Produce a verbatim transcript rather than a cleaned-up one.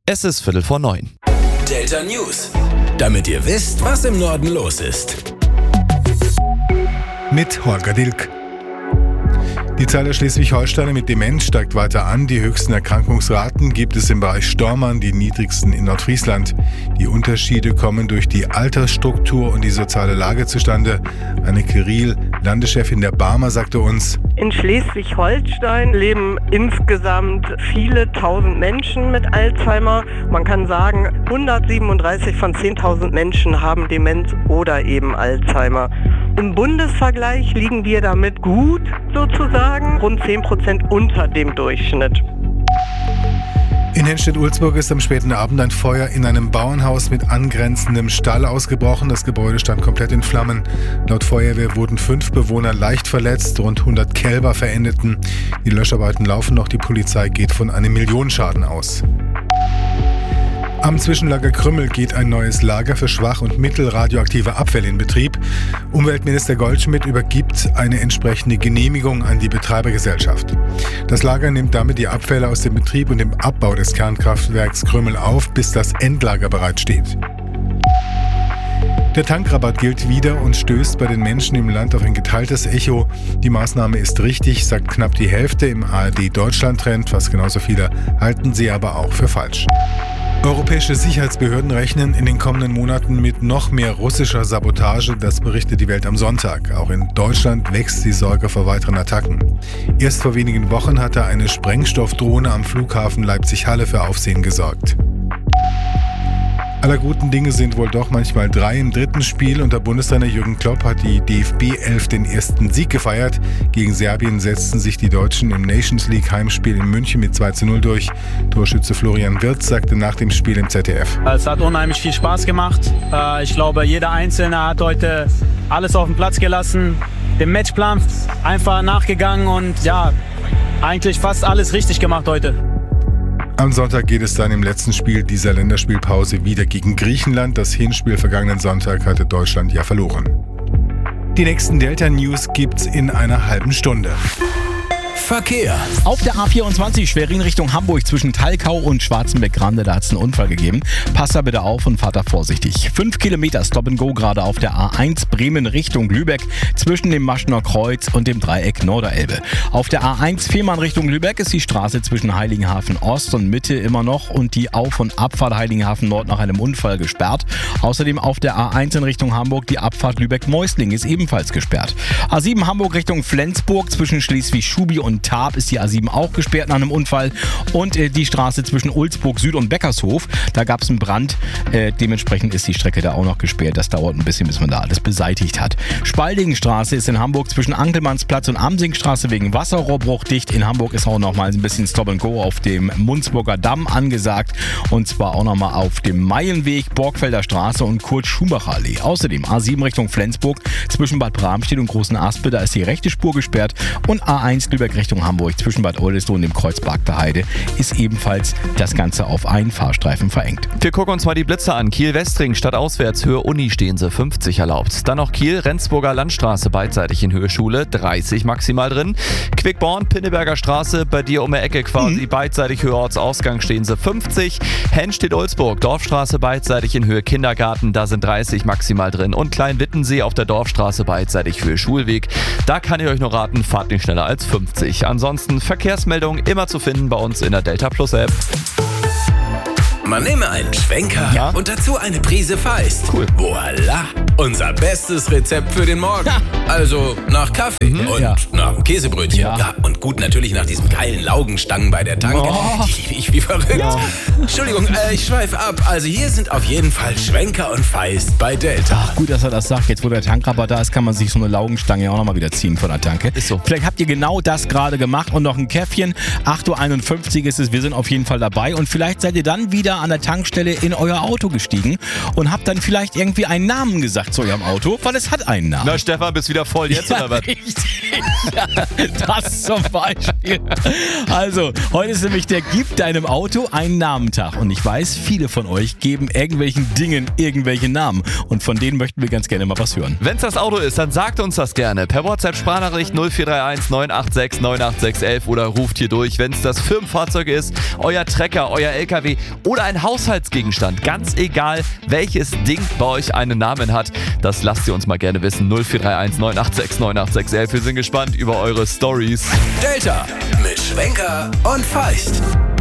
Es ist Viertel vor neun. Delta News, damit ihr wisst, was im Norden los ist. Mit Holger Dilk. Die Zahl der Schleswig-Holsteiner mit Demenz steigt weiter an. Die höchsten Erkrankungsraten gibt es im Bereich Stormarn, die niedrigsten in Nordfriesland. Die Unterschiede kommen durch die Altersstruktur und die soziale Lage zustande. Anneke Riel, Landeschefin der Barmer, sagte uns: In Schleswig-Holstein leben insgesamt viele tausend Menschen mit Alzheimer. Man kann sagen, hundertsiebenunddreißig von zehntausend Menschen haben Demenz oder eben Alzheimer. Im Bundesvergleich liegen wir damit gut, sozusagen, rund zehn Prozent unter dem Durchschnitt. In Henstedt-Ulzburg ist am späten Abend ein Feuer in einem Bauernhaus mit angrenzendem Stall ausgebrochen. Das Gebäude stand komplett in Flammen. Laut Feuerwehr wurden fünf Bewohner leicht verletzt, rund hundert Kälber verendeten. Die Löscharbeiten laufen noch, die Polizei geht von einem Millionenschaden aus. Am Zwischenlager Krümmel geht ein neues Lager für schwach- und mittelradioaktive Abfälle in Betrieb. Umweltminister Goldschmidt übergibt eine entsprechende Genehmigung an die Betreibergesellschaft. Das Lager nimmt damit die Abfälle aus dem Betrieb und dem Abbau des Kernkraftwerks Krümmel auf, bis das Endlager bereitsteht. Der Tankrabatt gilt wieder und stößt bei den Menschen im Land auf ein geteiltes Echo. Die Maßnahme ist richtig, sagt knapp die Hälfte im A R D-Deutschland-Trend. Fast genauso viele halten sie aber auch für falsch. Europäische Sicherheitsbehörden rechnen in den kommenden Monaten mit noch mehr russischer Sabotage, das berichtet die Welt am Sonntag. Auch in Deutschland wächst die Sorge vor weiteren Attacken. Erst vor wenigen Wochen hatte eine Sprengstoffdrohne am Flughafen Leipzig-Halle für Aufsehen gesorgt. Aller guten Dinge sind wohl doch manchmal drei. Im dritten Spiel unter Bundestrainer Jürgen Klopp hat die D F B elf den ersten Sieg gefeiert. Gegen Serbien setzten sich die Deutschen im Nations League Heimspiel in München mit zwei zu null durch. Torschütze Florian Wirtz sagte nach dem Spiel im Z D F: Es hat unheimlich viel Spaß gemacht. Ich glaube, jeder Einzelne hat heute alles auf den Platz gelassen, dem Matchplan einfach nachgegangen und ja, eigentlich fast alles richtig gemacht heute. Am Sonntag geht es dann im letzten Spiel dieser Länderspielpause wieder gegen Griechenland. Das Hinspiel vergangenen Sonntag hatte Deutschland ja verloren. Die nächsten Delta-News gibt's in einer halben Stunde. Verkehr. Auf der A vierundzwanzig Schwerin Richtung Hamburg zwischen Talkau und Schwarzenbeck-Grande, da hat es einen Unfall gegeben. Passt da bitte auf und fahrt da vorsichtig. Fünf Kilometer Stop and Go gerade auf der A eins Bremen Richtung Lübeck zwischen dem Maschner Kreuz und dem Dreieck Norderelbe. Auf der A eins Fehmarn Richtung Lübeck ist die Straße zwischen Heiligenhafen Ost und Mitte immer noch und die Auf- und Abfahrt Heiligenhafen Nord nach einem Unfall gesperrt. Außerdem auf der A eins in Richtung Hamburg die Abfahrt Lübeck-Meusling ist ebenfalls gesperrt. A sieben Hamburg Richtung Flensburg zwischen Schleswig-Schubi und Tarp ist die A sieben auch gesperrt nach einem Unfall und äh, die Straße zwischen Ulzburg Süd und Beckershof, da gab es einen Brand, äh, dementsprechend ist die Strecke da auch noch gesperrt, das dauert ein bisschen, bis man da alles beseitigt hat. Spaldingenstraße ist in Hamburg zwischen Ankelmannsplatz und Amsingstraße wegen Wasserrohrbruch dicht, in Hamburg ist auch noch mal ein bisschen Stop and Go auf dem Munzburger Damm angesagt und zwar auch noch mal auf dem Meilenweg, Borgfelder Straße und Kurt-Schumacher Allee. Außerdem A sieben Richtung Flensburg zwischen Bad Bramstedt und Großen Aspe, da ist die rechte Spur gesperrt und A eins Lübeck Richtung Hamburg zwischen Bad Oldesloe und dem Kreuzberg der Heide ist ebenfalls das Ganze auf einen Fahrstreifen verengt. Wir gucken uns mal die Blitze an. Kiel-Westring statt auswärts, Höhe Uni stehen sie fünfzig erlaubt. Dann noch Kiel, Rendsburger Landstraße beidseitig in Höhe Schule, dreißig maximal drin. Quickborn, Pinneberger Straße, bei dir um die Ecke quasi mhm. beidseitig Höhe Ortsausgang stehen sie fünfzig. Henstedt-Ulzburg, Dorfstraße beidseitig in Höhe Kindergarten, da sind dreißig maximal drin. Und Klein-Wittensee auf der Dorfstraße beidseitig Höhe Schulweg, da kann ich euch nur raten, fahrt nicht schneller als fünfzig. Ansonsten Verkehrsmeldungen immer zu finden bei uns in der Delta Plus App. Man nehme einen Schwenker ja? und dazu eine Prise Feist. Cool. Voila! Unser bestes Rezept für den Morgen. Ja. Also nach Kaffee mhm, und ja. nach Käsebrötchen. Ja. ja. Und gut natürlich nach diesen geilen Laugenstangen bei der Tanke. Oh. Die liebe ich wie verrückt. Ja. Entschuldigung, äh, ich schweife ab. Also hier sind auf jeden Fall Schwenker und Feist bei Delta. Ach, gut, dass er das sagt. Jetzt, wo der Tankrabatt da ist, kann man sich so eine Laugenstange auch nochmal wieder ziehen von der Tanke. Ist so. Vielleicht habt ihr genau das gerade gemacht und noch ein Käffchen. acht Uhr einundfünfzig ist es. Wir sind auf jeden Fall dabei. Und vielleicht seid ihr dann wieder an der Tankstelle in euer Auto gestiegen und habt dann vielleicht irgendwie einen Namen gesagt zu eurem Auto, weil es hat einen Namen. Na Stefan, bist wieder voll jetzt ja, oder was? Richtig. Ja, das zum Beispiel. Also, heute ist nämlich der Gib deinem Auto einen Namentag. Und ich weiß, viele von euch geben irgendwelchen Dingen irgendwelche Namen. Und von denen möchten wir ganz gerne mal was hören. Wenn's das Auto ist, dann sagt uns das gerne. Per WhatsApp-Sprachnachricht null vier drei eins neun acht sechs neun acht sechs eins eins oder ruft hier durch. Wenn's das Firmenfahrzeug ist, euer Trecker, euer L K W oder oder ein Haushaltsgegenstand. Ganz egal, welches Ding bei euch einen Namen hat. Das lasst ihr uns mal gerne wissen. null vier drei eins neun acht sechs neun acht sechs elf. Wir sind gespannt über eure Stories. Delta mit Schwenker und Feist.